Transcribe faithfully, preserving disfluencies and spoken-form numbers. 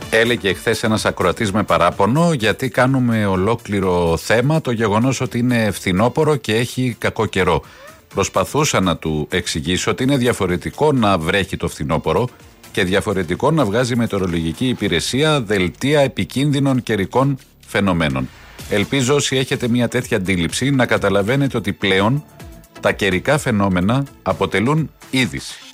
Έλεγε χθες ένας ακροατής με παράπονο γιατί κάνουμε ολόκληρο θέμα το γεγονός ότι είναι φθινόπωρο και έχει κακό καιρό. Προσπαθούσα να του εξηγήσω ότι είναι διαφορετικό να βρέχει το φθινόπωρο και διαφορετικό να βγάζει η μετεωρολογική υπηρεσία δελτία επικίνδυνων καιρικών φαινομένων. Ελπίζω όσοι έχετε μια τέτοια αντίληψη να καταλαβαίνετε ότι πλέον τα καιρικά φαινόμενα αποτελούν είδηση.